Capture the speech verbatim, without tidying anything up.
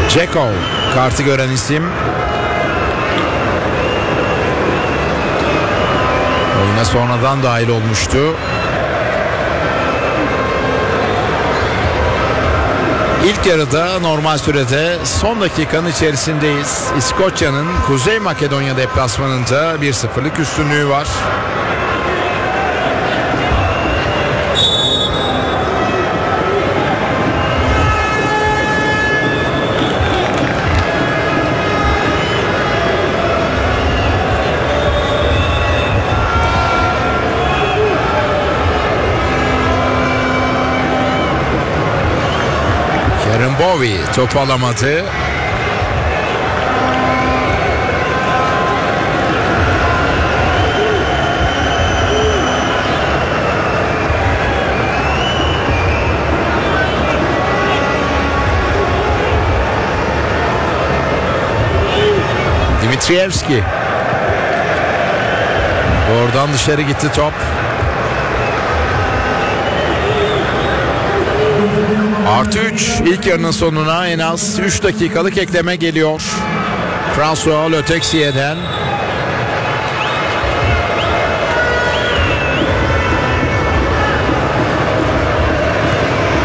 Dzeko kartı gören isim. Oyuna sonradan dahil olmuştu. İlk yarıda normal sürede son dakikanın içerisindeyiz. İskoçya'nın Kuzey Makedonya deplasmanında bir sıfırlık üstünlüğü var. Bowie topu alamadı. Dimitrievski. Oradan dışarı gitti top. Artı üç ilk yarının sonuna en az üç dakikalık ekleme geliyor. François Le Texier'den.